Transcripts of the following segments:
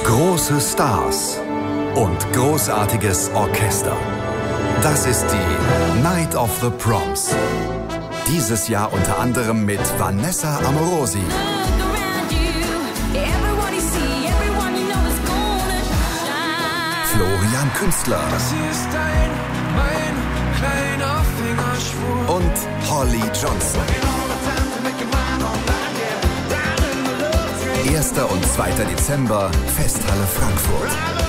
Große Stars und großartiges Orchester. Das ist die Night of the Proms. Dieses Jahr unter anderem mit Vanessa Amorosi, Florian Künstler und Holly Johnson. 1. und 2. Dezember, Festhalle Frankfurt.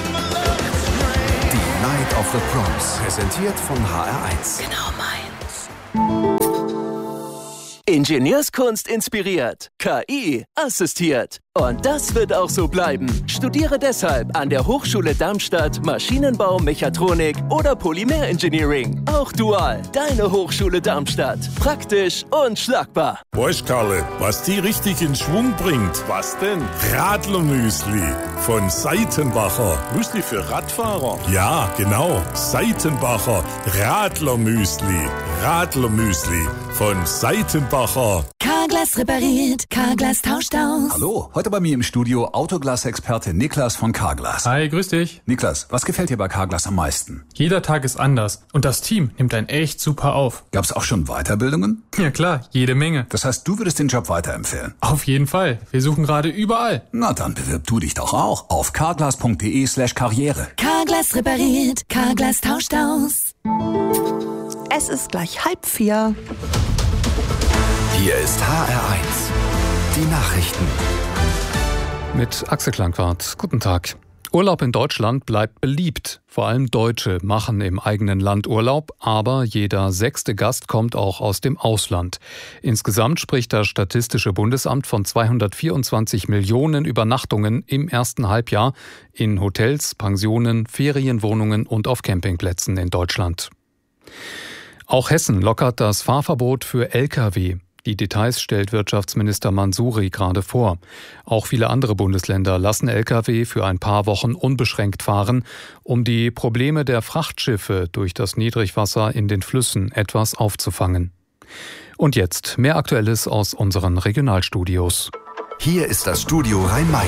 Die Night of the Proms, präsentiert von HR1. Genau meins. Ingenieurskunst inspiriert, KI assistiert. Und das wird auch so bleiben. Studiere deshalb an der Hochschule Darmstadt Maschinenbau, Mechatronik oder Polymerengineering. Auch dual. Deine Hochschule Darmstadt. Praktisch und schlagbar. Weißt, Karle, was die richtig in Schwung bringt? Was denn? Radlermüsli von Seitenbacher. Müsli für Radfahrer? Ja, genau. Seitenbacher Radlermüsli. Radlermüsli von Seitenbacher. Carglass repariert, Carglass tauscht aus. Hallo, heute bei mir im Studio Autoglas-Experte Niklas von Carglass. Hi, grüß dich. Niklas, was gefällt dir bei Carglass am meisten? Jeder Tag ist anders und das Team nimmt einen echt super auf. Gab's auch schon Weiterbildungen? Ja klar, jede Menge. Das heißt, du würdest den Job weiterempfehlen? Auf jeden Fall. Wir suchen gerade überall. Na, dann bewirb du dich doch auch auf carglass.de/karriere. Carglass repariert, Carglass tauscht aus. Es ist gleich 3:30. Hier ist HR1. Die Nachrichten. Mit Axel Klangwart. Guten Tag. Urlaub in Deutschland bleibt beliebt. Vor allem Deutsche machen im eigenen Land Urlaub, aber jeder 6. Gast kommt auch aus dem Ausland. Insgesamt spricht das Statistische Bundesamt von 224 Millionen Übernachtungen im ersten Halbjahr in Hotels, Pensionen, Ferienwohnungen und auf Campingplätzen in Deutschland. Auch Hessen lockert das Fahrverbot für Lkw. Die Details stellt Wirtschaftsminister Mansouri gerade vor. Auch viele andere Bundesländer lassen Lkw für ein paar Wochen unbeschränkt fahren, um die Probleme der Frachtschiffe durch das Niedrigwasser in den Flüssen etwas aufzufangen. Und jetzt mehr Aktuelles aus unseren Regionalstudios. Hier ist das Studio Rhein-Main.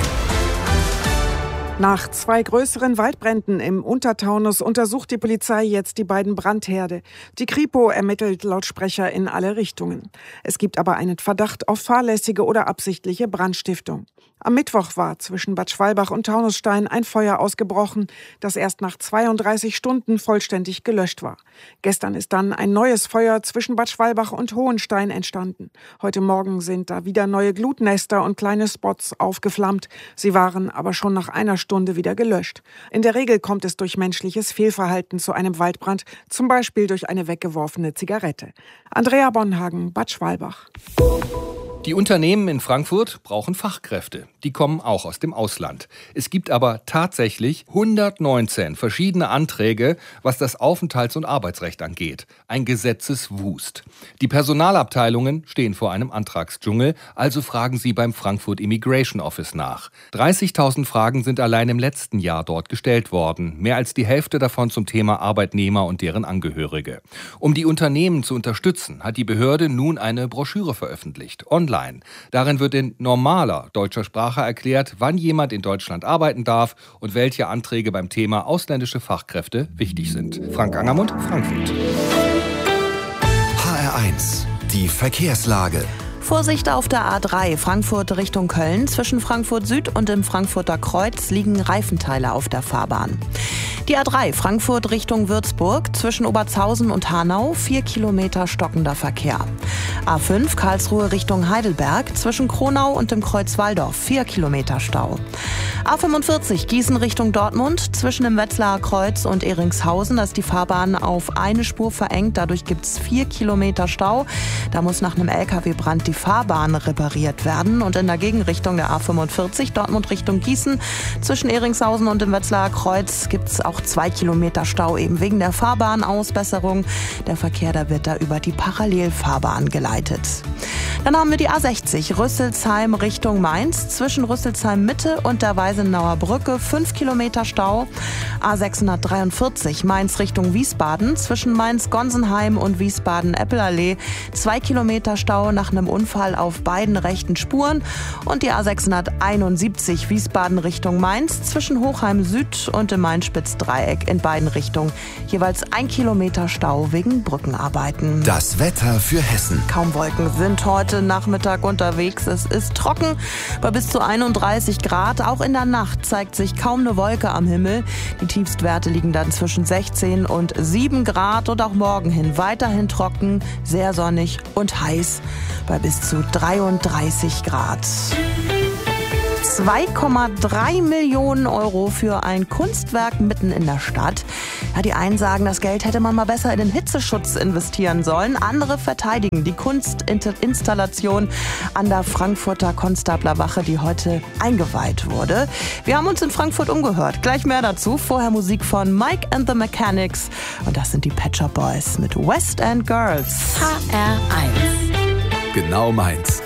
Nach 2 größeren Waldbränden im Untertaunus untersucht die Polizei jetzt die beiden Brandherde. Die Kripo ermittelt laut Sprecher in alle Richtungen. Es gibt aber einen Verdacht auf fahrlässige oder absichtliche Brandstiftung. Am Mittwoch war zwischen Bad Schwalbach und Taunusstein ein Feuer ausgebrochen, das erst nach 32 Stunden vollständig gelöscht war. Gestern ist dann ein neues Feuer zwischen Bad Schwalbach und Hohenstein entstanden. Heute Morgen sind da wieder neue Glutnester und kleine Spots aufgeflammt. Sie waren aber schon nach einer Stunde wieder gelöscht. In der Regel kommt es durch menschliches Fehlverhalten zu einem Waldbrand, zum Beispiel durch eine weggeworfene Zigarette. Andrea Bonhagen, Bad Schwalbach. Die Unternehmen in Frankfurt brauchen Fachkräfte. Die kommen auch aus dem Ausland. Es gibt aber tatsächlich 119 verschiedene Anträge, was das Aufenthalts- und Arbeitsrecht angeht. Ein Gesetzeswust. Die Personalabteilungen stehen vor einem Antragsdschungel, also fragen Sie beim Frankfurt Immigration Office nach. 30.000 Fragen sind allein im letzten Jahr dort gestellt worden. Mehr als die Hälfte davon zum Thema Arbeitnehmer und deren Angehörige. Um die Unternehmen zu unterstützen, hat die Behörde nun eine Broschüre veröffentlicht, online. Darin wird in normaler deutscher Sprache erklärt, wann jemand in Deutschland arbeiten darf und welche Anträge beim Thema ausländische Fachkräfte wichtig sind. Frank Angermund, Frankfurt. HR1, die Verkehrslage. Vorsicht auf der A3 Frankfurt Richtung Köln. Zwischen Frankfurt Süd und dem Frankfurter Kreuz liegen Reifenteile auf der Fahrbahn. Die A3 Frankfurt Richtung Würzburg. Zwischen Obertshausen und Hanau 4 Kilometer stockender Verkehr. A5 Karlsruhe Richtung Heidelberg. Zwischen Kronau und dem Kreuz Walldorf 4 Kilometer Stau. A45 Gießen Richtung Dortmund. Zwischen dem Wetzlarer Kreuz und Ehringshausen. Da ist die Fahrbahn auf eine Spur verengt. Dadurch gibt es 4 Kilometer Stau. Da muss nach einem Lkw-Brand die Fahrbahn repariert werden. Und in der Gegenrichtung der A45 Dortmund Richtung Gießen zwischen Ehringshausen und dem Wetzlarer Kreuz gibt es auch 2 Kilometer Stau eben wegen der Fahrbahnausbesserung. Der Verkehr, da wird da über die Parallelfahrbahn geleitet. Dann haben wir die A60 Rüsselsheim Richtung Mainz zwischen Rüsselsheim Mitte und der Weisenauer Brücke 5 Kilometer Stau. A643 Mainz Richtung Wiesbaden zwischen Mainz-Gonsenheim und Wiesbaden-Eppelallee 2 Kilometer Stau nach einem Unfall Unfall auf beiden rechten Spuren. Und die A671 Wiesbaden Richtung Mainz zwischen Hochheim Süd und dem Main-Spitz-Dreieck in beiden Richtungen. Jeweils 1 Kilometer Stau wegen Brückenarbeiten. Das Wetter für Hessen. Kaum Wolken sind heute Nachmittag unterwegs. Es ist trocken bei bis zu 31 Grad. Auch in der Nacht zeigt sich kaum eine Wolke am Himmel. Die Tiefstwerte liegen dann zwischen 16 und 7 Grad und auch morgen hin weiterhin trocken, sehr sonnig und heiß bei bis zu 33 Grad. 2,3 Millionen Euro für ein Kunstwerk mitten in der Stadt. Ja, die einen sagen, das Geld hätte man mal besser in den Hitzeschutz investieren sollen. Andere verteidigen die Kunstinstallation an der Frankfurter Konstablerwache, die heute eingeweiht wurde. Wir haben uns in Frankfurt umgehört. Gleich mehr dazu. Vorher Musik von Mike and the Mechanics. Und das sind die Pet Shop Boys mit West End Girls. HR1. Genau meins.